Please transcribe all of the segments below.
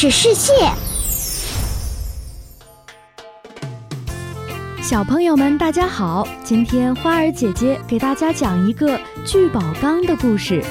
识世界。 小朋友们大家好，今天花儿姐姐给大家讲一个聚宝缸的故事。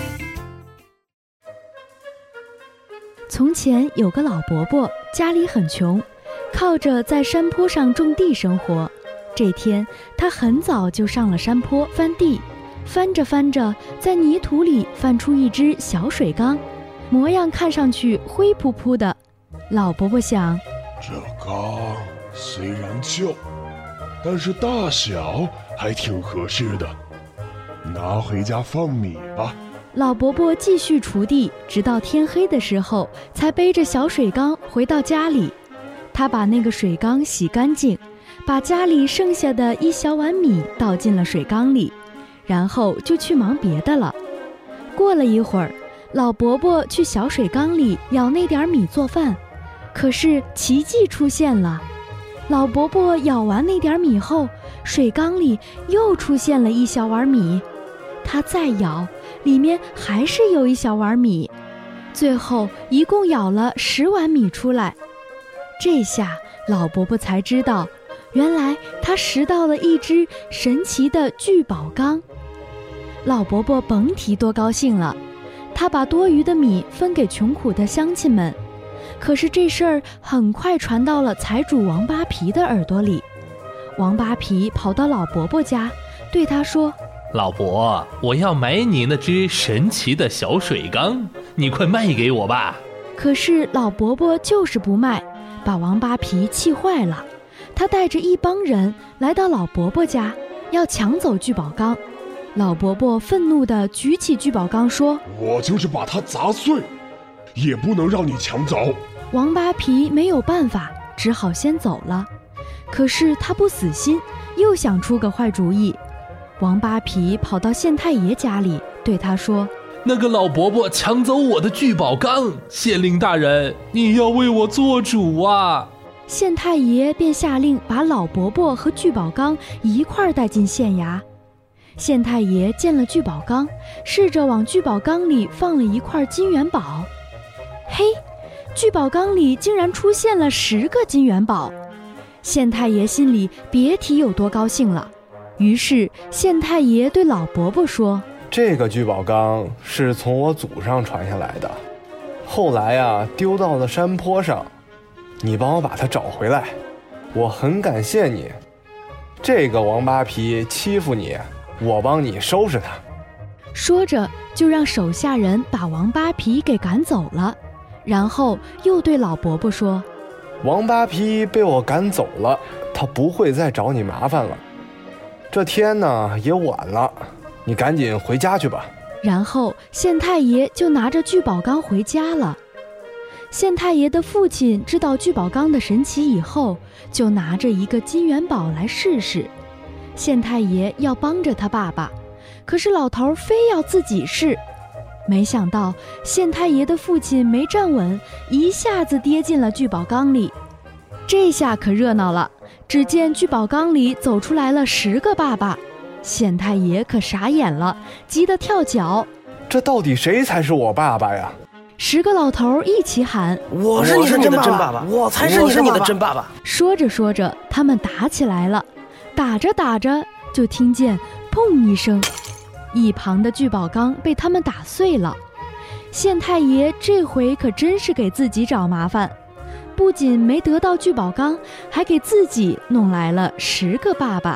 从前有个老伯伯，家里很穷，靠着在山坡上种地生活。这天他很早就上了山坡翻地，翻着翻着，在泥土里翻出一只小水缸，模样看上去灰扑扑的。老伯伯想， 这缸虽然旧，但是大小还挺合适的，拿回家放米吧。 老伯伯继续锄地，直到天黑的时候，才背着小水缸回到家里。他把那个水缸洗干净，把家里剩下的一小碗米倒进了水缸里，然后就去忙别的了。过了一会儿，老伯伯去小水缸里舀那点米做饭，可是奇迹出现了。老伯伯舀完那点米后，水缸里又出现了一小碗米，他再舀，里面还是有一小碗米，最后一共舀了10碗米出来。这下老伯伯才知道，原来他拾到了一只神奇的聚宝缸。老伯伯甭提多高兴了，他把多余的米分给穷苦的乡亲们。可是这事儿很快传到了财主王八皮的耳朵里。王八皮跑到老伯伯家，对他说， 老伯，我要买你那只神奇的小水缸，你快卖给我吧。 可是老伯伯就是不卖，把王八皮气坏了。他带着一帮人来到老伯伯家，要抢走聚宝缸。老伯伯愤怒地举起聚宝缸说， 我就是把它砸碎，也不能让你抢走。 王八皮没有办法，只好先走了。可是他不死心，又想出个坏主意。王八皮跑到县太爷家里，对他说， 那个老伯伯抢走我的聚宝缸，县令大人，你要为我做主啊。 县太爷便下令把老伯伯和聚宝缸一块带进县衙。县太爷见了聚宝缸，试着往聚宝缸里放了一块金元宝。嘿，聚宝缸里竟然出现了10个金元宝。县太爷心里别提有多高兴了。于是县太爷对老伯伯说， 这个聚宝缸是从我祖上传下来的，后来啊丢到了山坡上，你帮我把它找回来，我很感谢你。这个王八皮欺负你，我帮你收拾他。 说着就让手下人把王八皮给赶走了，然后又对老伯伯说， 王八皮被我赶走了，他不会再找你麻烦了。这天呢也晚了，你赶紧回家去吧。 然后县太爷就拿着聚宝缸回家了。县太爷的父亲知道聚宝缸的神奇以后，就拿着一个金元宝来试试。县太爷要帮着他爸爸，可是老头非要自己试。没想到县太爷的父亲没站稳，一下子跌进了聚宝缸里。这下可热闹了，只见聚宝缸里走出来了10个爸爸。县太爷可傻眼了，急得跳脚。 这到底谁才是我爸爸呀 ？10个老头一起喊， 我是你的真爸爸，我才是你的真爸爸。 说着说着，他们打起来了。打着打着，就听见砰一声，一旁的聚宝缸被他们打碎了。县太爷这回可真是给自己找麻烦，不仅没得到聚宝缸，还给自己弄来了10个爸爸。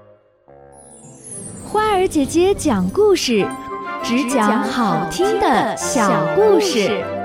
花儿姐姐讲故事，只讲好听的小故事。